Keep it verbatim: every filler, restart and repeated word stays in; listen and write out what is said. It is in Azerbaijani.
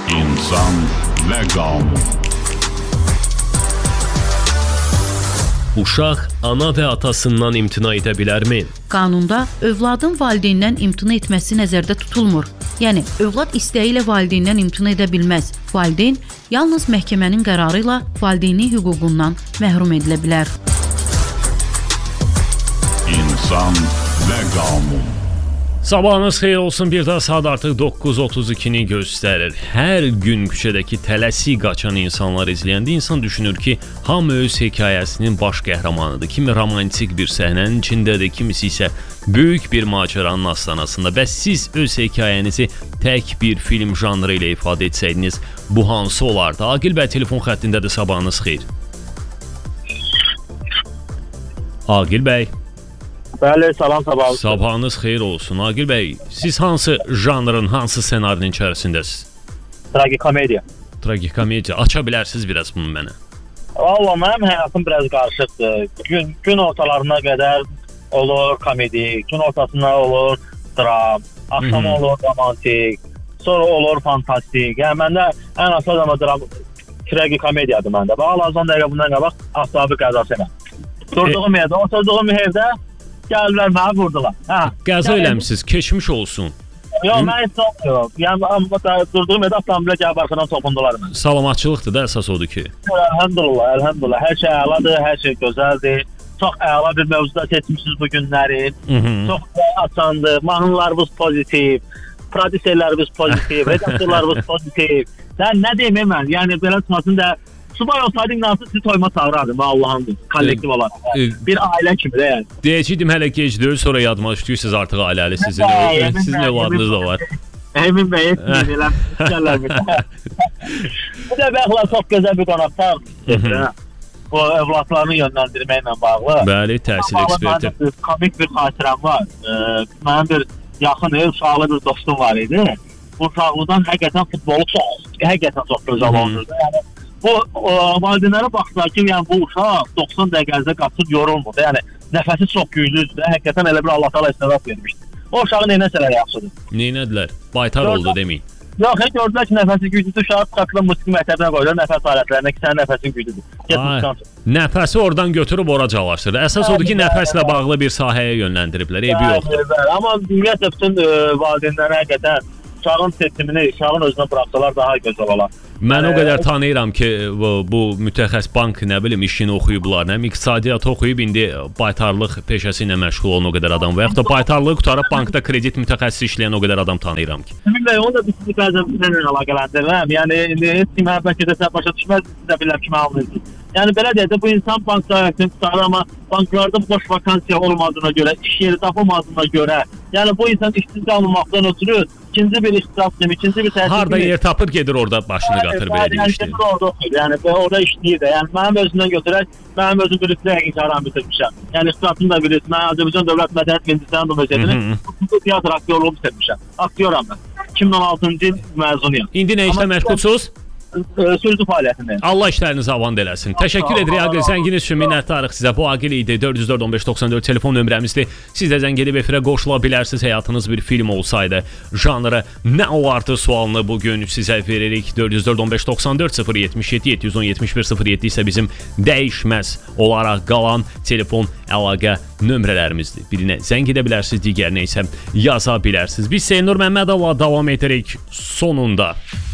İnsan və qanun. Uşaq ana və atasından imtina edə bilərmi? Qanunda övladın valideyndən imtina etməsi nəzərdə tutulmur. Yəni, övlad istəyi ilə valideyndən imtina edə bilməz. Valideyn yalnız məhkəmənin qərarı ilə valideyni hüququndan məhrum edilə bilər. İnsan və qanun. Sabahınız xeyir olsun. Bir daha saat artıq doqquz otuz ikini göstərir. Hər gün küçədəki tələsik qaçan insanlar izləyəndə insan düşünür ki, hamı öz hekayəsinin baş qəhrəmanıdır. Kimi romantik bir səhnənin içindədir, kimisi isə böyük bir macəranın astanasında. Bəs siz öz hekayənizi tək bir film janrı ilə ifadə etsəydiniz, bu hansı olardı? Aqil bəy telefon xəttindədir. Sabahınız xeyir. Aqil bəy. Bəli, salam, sabah. Sabahınız xeyir olsun. Aqil bəy, siz hansı janrın, hansı ssenarinin içərisindəsiz? Tragikomediya. Tragikomediya. Aça bilərsiniz biraz bunu mənə? Valla, mənim həyatım biraz qarışıqdır. Gün, gün ortalarına qədər olur komedi, gün ortasında olur dram, axşam Hı-hı. olur romantik, sonra olur fantastik. Yəni, məndə ən asıl ama dram, tragikomediyadır məndə. Valla, son dəqiqə bundan qabaq asabı qəzası elə. Durduğum e... yerdə, oturduğum evdə gəlirlər, mənə vurdular. Hə. Qəza eləmişsiniz, keçmiş olsun. Yox, mən heç olmuyor. Yəni, durduğum yerdə avtomobilə gəlib arxadan topundular mən. Salamatçılıqdır da, əsas odur ki. Elhamdülillah, elhamdülillah. Hər şey əladır, hər şey gözəldir. Çox əla bir mövzuda seçmişsiniz bu günləri. Hı-hı. Çox asandır, mahnılarımız pozitiv, prodüserlərimiz pozitiv, redaktorlarımız pozitiv. Sən nə deyim mən? Yəni, belə çıxmasın da subay olsaydı inansı sizi toyma çağırardım, Allah'ındır, kollektiv olarak. E, bir aile kimi de yani. Deyəcəkdim hələ gecdir, sonra yadıma düşdük, siz artıq ailəli, sizin, ev, sizin evladınız da var. Emin Bey, etməyirəm, gəllər. Bu da bəxla çox gözəl bir qonaqlar. O evlatlarını yönləndirməklə bağlı. Bəli, təhsil eksperti. Komik bir xatirəm var. Mənim bir yaxın ev, uşaqlı bir dostum var idi. Bu uşaqlıdan həqiqətən futbolu çox, həqiqətən çox gözəl olurdu. Yəni, bu valideynlərə baxsaq ki, yəni bu uşaq doxsan dəqiqədə qaçıb yorulmur. Yəni nəfəsi çox güclüdür. Həqiqətən elə bir Allah Taala istedad vermişdi. O uşağı neynəsələr yaxşıdır. Neynədilər? Baytar oldu deməyin. Yox, heç gördülər ki, nəfəsi güclüdür. Uşağı çıxartdılar musiqi məktəbinə qoydular, nəfəs alətlərinə ki, sənin nəfəsin güclüdür. Nəfəsi oradan götürüb ora çalışdırdı. Əsas odur ki, nəfəslə bağlı bir sahəyə yönləndiriblər. Eybi yoxdur. Amma ümumiyyətlə bütün valideynlərə həqiqətən uşağın seçimini uşağın özünə buraxsalar daha gözəl olar. Mən o qədər tanıyıram ki, bu, bu mütəxəssis bank, nə bilim, işini oxuyublar, həm iqtisadiyyat oxuyub, indi baytarlıq peşəsi ilə məşğul olan o qədər adam və yaxud da baytarlığı qutarıb bankda kredit mütəxəssisi işləyən o qədər adam tanıyıram ki. Əmin bəy, onu da biz bəzən bizlə əlaqələndirirəm. Yəni, heç kim hər bəlkə də sən başa düşməz, siz də bilirəm kimi anlayırsınız. Yəni, belə deyək də, bu insan bankda ayaqını tutarır, amma banklarda boş vakansiya olmadığına görə, iş yeri tapılmadığına görə, yəni bu insan işsiz qalmamaqdan ötürü ikinci bir ixtisas kimi, ikinci bir təhsil harda yer tapır, gedir orada başını qatır, belə deyim işləyir. Yəni, orada oxuyur, yəni orada işləyir də. Yəni, mənim özümdən götürək, mənim özüm bilirsə həqiqətən bitirmişəm. Yəni, ixtisasını da bilirsin, mən Azərbaycan Dövlət Mədəniyyət Universitetinin Universitetini teatr aktyorluğu bitirmişəm. Aktyoram mən. iki min on altıncı il məzunuyam. İndi nə işlə məşğulsuz? Sürücü fəaliyyətindəyim. Allah işlərinizi avan eləsin. Təşəkkür edirik Aqil. Zənginiz üçün minnətdarıq sizə. Bu Aqil idi. dörd yüz dörd on beş doxsan dörd telefon nömrəmizdir. Siz də zəng edib efirə qoşula bilərsiniz. Həyatınız bir film olsaydı, janrı nə olardı sualını bugün sizə veririk. dörd yüz dörd on beş doxsan dörd sıfır yetmiş yeddi yeddi yüz on yetmiş bir sıfır yeddi isə bizim dəyişməz olaraq qalan telefon əlaqə nömrələrimizdir. Birinə zəng edə bilərsiniz, digərinə isə yaza bilərsiniz. Biz Seynur Məmmədovla davam edirik sonunda.